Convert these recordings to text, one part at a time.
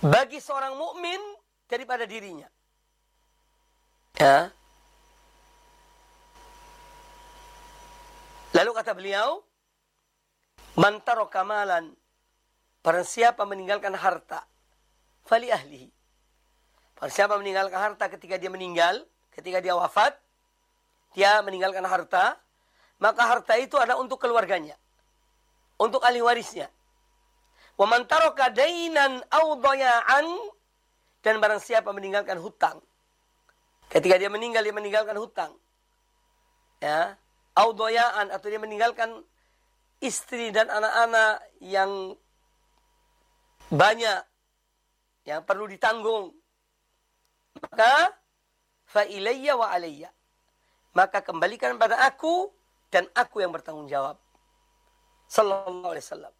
bagi seorang mukmin daripada dirinya. Ya. Lalu kata beliau, man taraka malan, barang siapa meninggalkan harta, fali ahlihi. Barang siapa meninggalkan harta ketika dia meninggal, ketika dia wafat, dia meninggalkan harta, maka harta itu adalah untuk keluarganya, untuk ahli warisnya. Wa man taraka dainan aw daya'an, dan barang siapa meninggalkan hutang. Ketika dia meninggal, dia meninggalkan hutang. Ya, aw daya'an, atau dia meninggalkan istri dan anak-anak yang banyak yang perlu ditanggung. Maka fa ilayya wa alayya. Maka kembalikan pada aku dan aku yang bertanggung jawab. Sallallahu alaihi wasallam.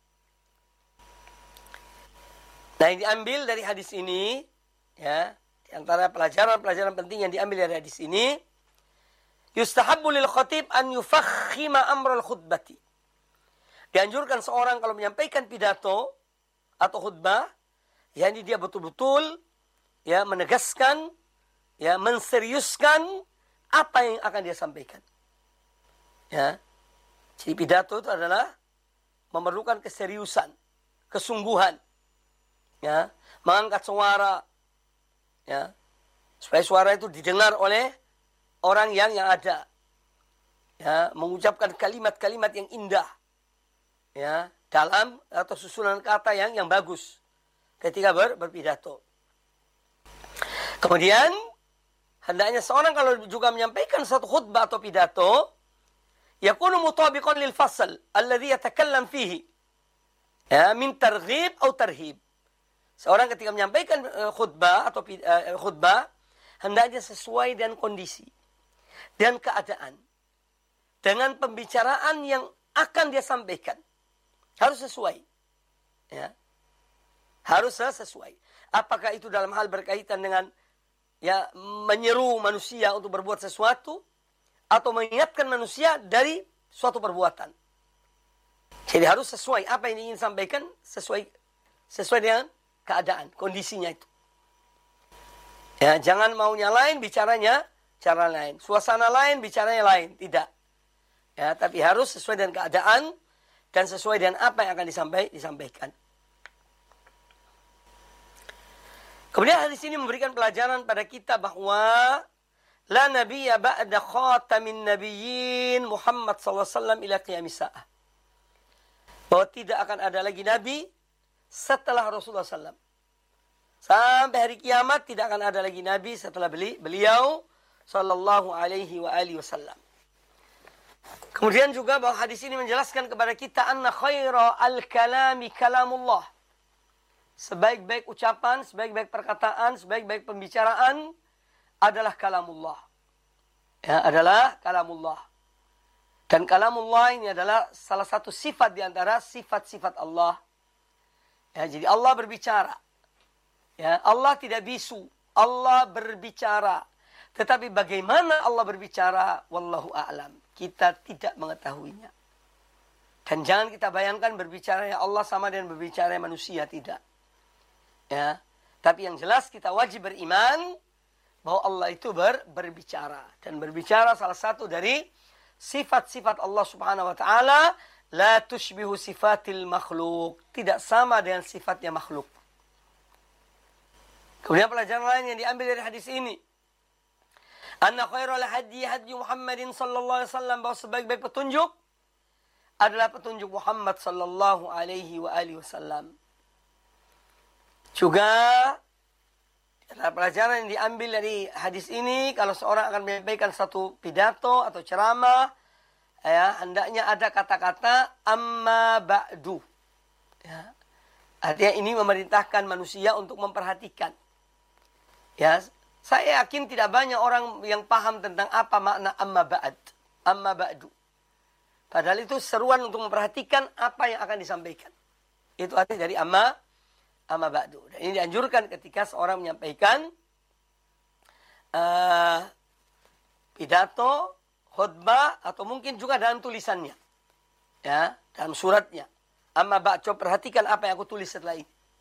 Nah, yang diambil dari hadis ini, ya, di antara pelajaran-pelajaran penting yang diambil dari hadis ini, yustahabbu lil khatib an yufakhima amral khutbati. Dianjurkan seorang kalau menyampaikan pidato atau khutbah, yakni dia betul-betul ya menegaskan, ya menseriuskan apa yang akan dia sampaikan. Ya. Jadi pidato itu adalah memerlukan keseriusan, kesungguhan. Ya, mengangkat suara, ya, supaya suara itu didengar oleh orang yang ada, ya, mengucapkan kalimat-kalimat yang indah, ya, dalam atau susunan kata yang bagus ketika berpidato. Kemudian hendaknya seorang kalau juga menyampaikan satu khutbah atau pidato, yakunu mutabiqan lil fasl alladhi yatakallam fihi, ya, min targhib atau tarhib. Seorang ketika menyampaikan khutbah atau khutbah, hendaknya sesuai dengan kondisi dan keadaan, dengan pembicaraan yang akan dia sampaikan. Harus sesuai. Ya. Harus sesuai. Apakah itu dalam hal berkaitan dengan ya menyeru manusia untuk berbuat sesuatu, atau mengingatkan manusia dari suatu perbuatan. Jadi harus sesuai apa yang ingin sampaikan, sesuai dengan keadaan, kondisinya itu. Ya, jangan maunya lain, bicaranya cara lain. Suasana lain, bicaranya lain. Tidak. Ya, tapi harus sesuai dengan keadaan dan sesuai dengan apa yang akan disampaikan. Kemudian hadis ini memberikan pelajaran pada kita bahwa la nabiyya ba'da khatamin nabiyyin Muhammad sallallahu alaihi wasallam ila qiyamis saah. Bahwa tidak akan ada lagi nabi setelah Rasulullah SAW. Sampai hari kiamat tidak akan ada lagi nabi setelah beliau sallallahu alaihi wa alihi wasallam. Kemudian juga bahwa hadis ini menjelaskan kepada kita anna khaira al-kalami kalamullah. Sebaik-baik ucapan, sebaik-baik perkataan, sebaik-baik pembicaraan adalah kalamullah. Ya, adalah kalamullah. Dan kalamullah ini adalah salah satu sifat di antara sifat-sifat Allah. Ya, jadi Allah berbicara. Ya, Allah tidak bisu. Allah berbicara. Tetapi bagaimana Allah berbicara? Wallahu a'lam. Kita tidak mengetahuinya. Dan jangan kita bayangkan berbicaranya Allah sama dengan berbicaranya manusia. Tidak. Ya. Tapi yang jelas kita wajib beriman bahwa Allah itu berbicara. Dan berbicara salah satu dari sifat-sifat Allah subhanahu wa ta'ala. La tushbihu sifatil makhluk. Tidak sama dengan sifatnya makhluk. Kemudian pelajaran lain yang diambil dari hadis ini. Anna khairal hadi Muhammadin sallallahu alaihi wasallam. Bahwa sebaik-baik petunjuk adalah petunjuk Muhammad sallallahu alaihi wa alihi wasallam. Juga ada pelajaran yang diambil dari hadis ini. Kalau seorang akan menyampaikan satu pidato atau ceramah, ya, hendaknya ada kata-kata amma ba'du. Ya. Artinya ini memerintahkan manusia untuk memperhatikan. Ya, saya yakin tidak banyak orang yang paham tentang apa makna amma ba'd, amma ba'du. Padahal itu seruan untuk memperhatikan apa yang akan disampaikan. Itu arti dari amma ba'du. Dan ini dianjurkan ketika seorang menyampaikan pidato, khutbah, atau mungkin juga dalam tulisannya. Ya, dalam suratnya. Amma ba'd, coba perhatikan apa yang aku tulis setelah ini.